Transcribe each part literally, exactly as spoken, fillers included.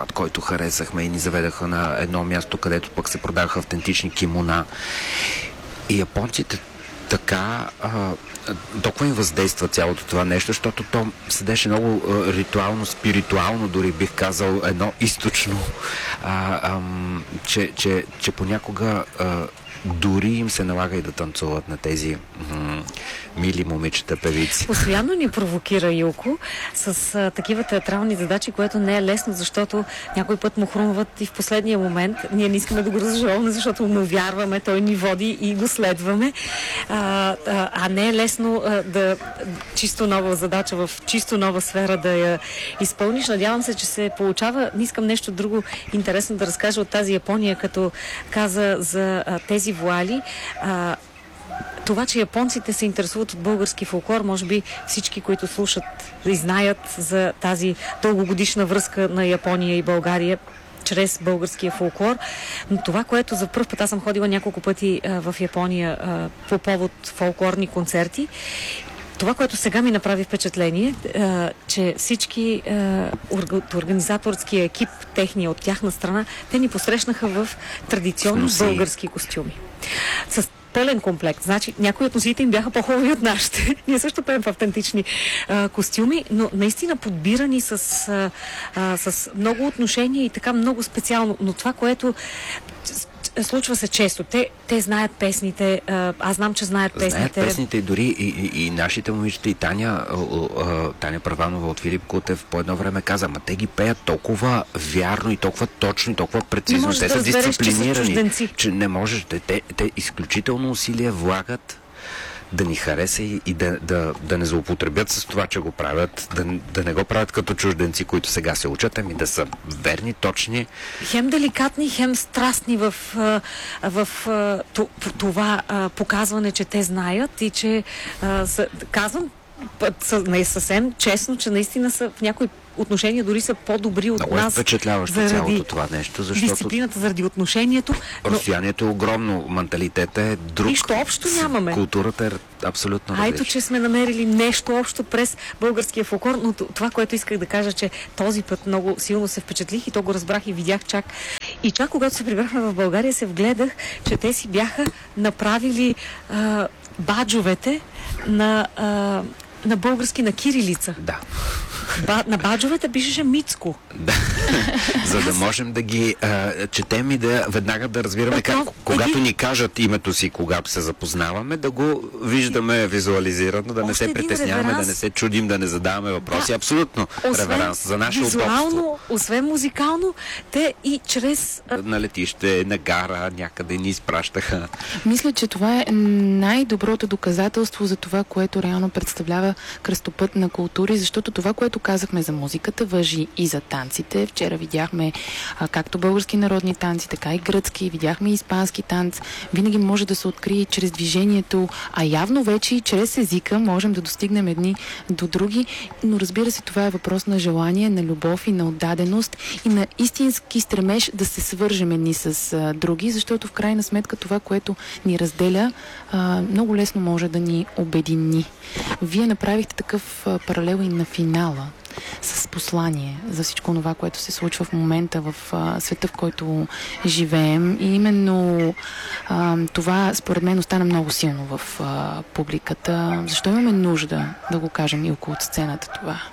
халат, който харесахме и ни заведаха на едно място, където пък се продадаха автентични кимона. И японците така а, толкова им въздейства цялото това нещо, защото то седеше много а, ритуално, спиритуално, дори бих казал едно източно, а, ам, че, че, че понякога а, дори им се налага и да танцуват на тези м- мили момичета певици. Постоянно ни провокира Илко с а, такива театрални задачи, което не е лесно, защото някой път му хрумват и в последния момент. Ние не искаме да го разжалваме, защото му вярваме, той ни води и го следваме. А, а, а не е лесно а, да чисто нова задача в чисто нова сфера да я изпълниш. Надявам се, че се получава. Не искам нещо друго интересно да разкажа от тази Япония, като каза за а, тези вуали. А, това, че японците се интересуват от български фолклор, може би всички, които слушат и знаят за тази дългогодишна връзка на Япония и България чрез българския фолклор. Но това, което за първ път, аз съм ходила няколко пъти а, в Япония а, по повод фолклорни концерти. Това, което сега ми направи впечатление, а, че всички а, организаторския екип, техния от тяхна страна, те ни посрещнаха в традиционно български костюми. С пълен комплект. Значи, някои от носите им бяха по-хубави от нашите. Ние също пеем в автентични а, костюми, но наистина подбирани с, а, а, с много отношения и така много специално. Но това, което случва се често. Те, те знаят песните. Аз знам, че знаят песните. Знаят песните и дори и, и, и нашите момичета, и Таня, Таня Първанова от Филип Кутев по едно време каза, ама те ги пеят толкова вярно и толкова точно и толкова прецизно. Те да са разбереш, дисциплинирани. Че, че не можеш. Те, те, те изключително усилия влагат да ни хареса и, и да, да, да не злоупотребят с това, че го правят, да, да не го правят като чужденци, които сега се учат, ами да са верни, точни. Хем деликатни, хем страстни в, в, в това показване, че те знаят и че казвам не съвсем честно, че наистина са в някои отношения дори са по-добри от много нас. Много е впечатляващо цялото това нещо, защото дисциплината, заради отношението. Разстоянието но... е огромно, менталитетът е друг. Нищо общо нямаме. Културата е абсолютно различна. Айто, че сме намерили нещо общо през българския фолклор, но това, което исках да кажа, че този път много силно се впечатлих и то го разбрах и видях чак. И чак когато се прибрахме в България, се вгледах, че те си бяха направили а, баджовете на а, на български, на кирилица. Да. Ба, на баджовете пишеше Мицко. Да. За да можем да ги а, четем и да веднага да разбираме как, Отново, когато един... ни кажат името си, когато се запознаваме, да го виждаме визуализирано, да не се притесняваме, реверанс... да не се чудим, да не задаваме въпроси. Да. Абсолютно освен реверанс за наше удобство. Освен музикално, те и чрез... На летище, на гара, някъде ни изпращаха. Мисля, че това е най-доброто доказателство за това, което реално представлява кръстопът на култури, защото това, което казахме за музиката, важи и за танците. Вчера видяхме а, както български народни танци, така и гръцки, видяхме и испански танц. Винаги може да се открие чрез движението, а явно вече и чрез езика можем да достигнем едни до други, но разбира се, това е въпрос на желание, на любов и на отдаденост и на истински стремеж да се свържем едни с а, други, защото в крайна сметка това, което ни разделя, а, много лесно може да ни обедини. Вие направихте такъв а, паралел и на финала с послание за всичко това, което се случва в момента в а, света, в който живеем. И именно а, това, според мен, остана много силно в а, публиката. Защо имаме нужда да го кажем и около сцената това?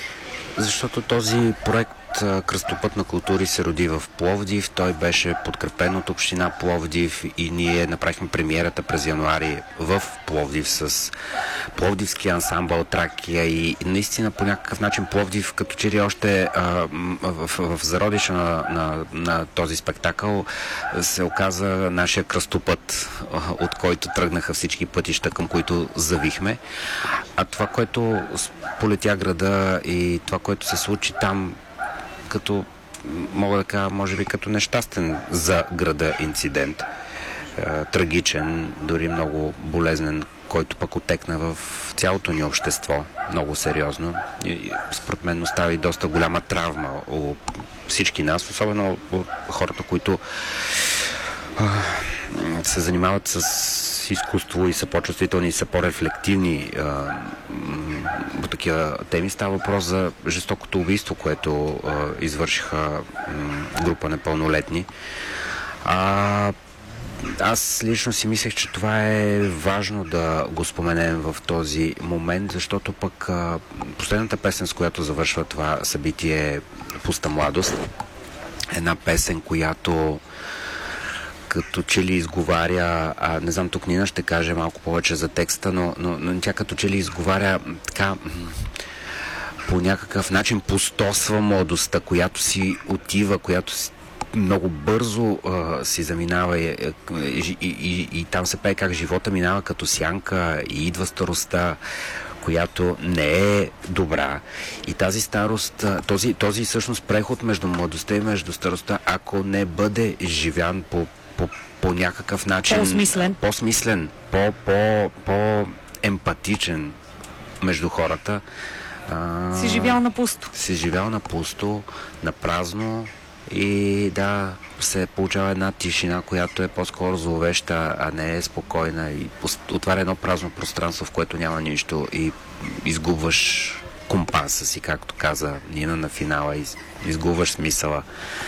Защото този проект Кръстопът на култури се роди в Пловдив. Той беше подкрепен от община Пловдив и ние направихме премиерата през януари в Пловдив с пловдивски ансамбъл Тракия и наистина по някакъв начин Пловдив като че ли още а, в, в, в зародиша на, на, на този спектакъл се оказа нашия кръстопът, от който тръгнаха всички пътища, към които завихме. А това, което полетя града и това, което се случи там, като, мога да кажа, може би като нещастен за града инцидент. Е, трагичен, дори много болезнен, който пък отекна в цялото ни общество. Много сериозно. И, според мен остави доста голяма травма у всички нас, особено от хората, които а, се занимават с с изкуство и са по-чувствителни, и са по-рефлективни по такива теми. Става въпрос за жестокото убийство, което а, извършиха м, група непълнолетни. А, аз лично си мислех, че това е важно да го споменем в този момент, защото пък а, последната песен, с която завършва това събитие е "Пуста младост". Една песен, която като че ли изговаря, а, не знам, тук Нина ще каже малко повече за текста, но, но, но тя като че ли изговаря така по някакъв начин пустосва младостта, която си отива, която си много бързо а, си заминава и, и, и, и, и там се пее как живота минава като сянка и идва старостта, която не е добра. И тази старост, този, този всъщност преход между младостта и между старостта, ако не бъде живян по, по, по някакъв начин по-смислен, по-смислен, по, по, по-емпатичен между хората, а, си живял на пусто. Си живял на пусто, на празно и да, се получава една тишина, която е по-скоро зловеща, а не е спокойна и отваря едно празно пространство, в което няма нищо и изгубваш компаса си, както каза Нина на финала, из, изгубваш смисъла.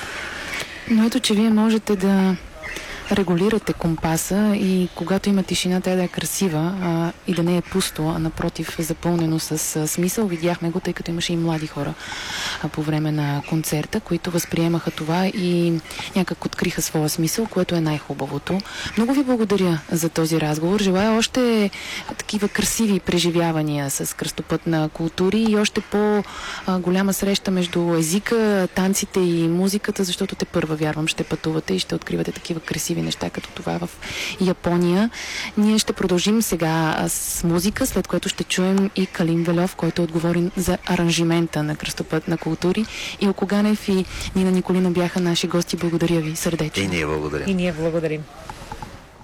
Но ето, че вие можете да регулирате компаса и когато има тишина, тя да е красива а, и да не е пусто, а напротив запълнено с а, смисъл. Видяхме го, тъй като имаше и млади хора а, по време на концерта, които възприемаха това и някак откриха своя смисъл, което е най-хубавото. Много ви благодаря за този разговор. Желая още такива красиви преживявания с Кръстопът на култури и още по-голяма среща между езика, танците и музиката, защото те първа, вярвам, ще пътувате и ще откривате такива красиви неща, като това в Япония. Ние ще продължим сега с музика, след което ще чуем и Калин Вельов, който е отговорен за аранжимента на Кръстопът на култури. И Илко Ганев и Нина Николина бяха наши гости. Благодаря ви сърдечно. И ние благодарим. И ние благодарим.